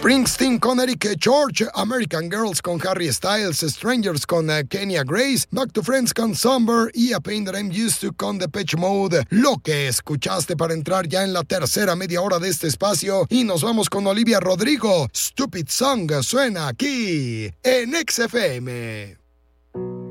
Springsteen con Eric Church, American Girls con Harry Styles, Strangers con Kenya Grace, Back to Friends con Somber y A Pain That I'm Used To con Depeche Mode. Lo que escuchaste para entrar ya en la tercera media hora de este espacio, y nos vamos con Olivia Rodrigo. Stupid Song suena aquí en XFM.